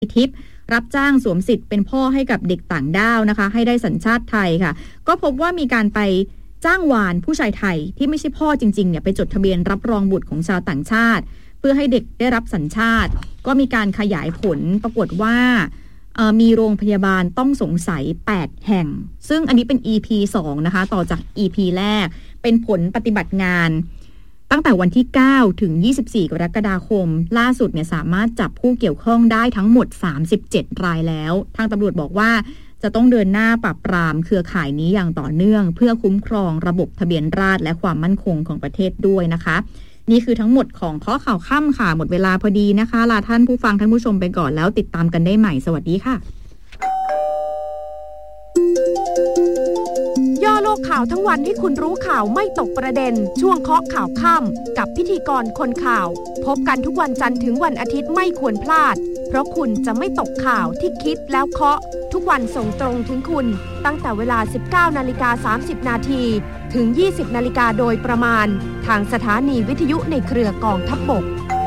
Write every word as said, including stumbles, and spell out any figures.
ทิพย์รับจ้างสวมสิทธิ์เป็นพ่อให้กับเด็กต่างด้าวนะคะให้ได้สัญชาติไทยค่ะก็พบว่ามีการไปจ้างวานผู้ชายไทยที่ไม่ใช่พ่อจริงๆเนี่ยไปจดทะเบียนรับรองบุตรของชาวต่างชาติเพื่อให้เด็กได้รับสัญชาติก็มีการขยายผลปรากฏว่ามีโรงพยาบาลต้องสงสัยแปดแห่งซึ่งอันนี้เป็น อี พี สองนะคะต่อจาก อี พี แรกเป็นผลปฏิบัติงานตั้งแต่วันที่เก้าถึงยี่สิบสี่กรกฎาคมล่าสุดเนี่ยสามารถจับผู้เกี่ยวข้องได้ทั้งหมดสามสิบเจ็ดรายแล้วทางตำรวจบอกว่าจะต้องเดินหน้าปราบปรามเครือข่ายนี้อย่างต่อเนื่องเพื่อคุ้มครองระบบทะเบียนราษฎร์และความมั่นคงของประเทศด้วยนะคะนี่คือทั้งหมดของข้อข่าวค่ำค่ะหมดเวลาพอดีนะคะลาท่านผู้ฟังท่านผู้ชมไปก่อนแล้วติดตามกันได้ใหม่สวัสดีค่ะย่อโลกข่าวทั้งวันให้คุณรู้ข่าวไม่ตกประเด็นช่วงเคาะข่าวค่ำกับพิธีกรคนข่าวพบกันทุกวันจันทร์ถึงวันอาทิตย์ไม่ควรพลาดเพราะคุณจะไม่ตกข่าวที่คิดแล้วเคาะทุกวันส่งตรงถึงคุณตั้งแต่เวลา สิบเก้านาฬิกาสามสิบนาทีถึง ยี่สิบนาฬิกาโดยประมาณทางสถานีวิทยุในเครือกองทัพบก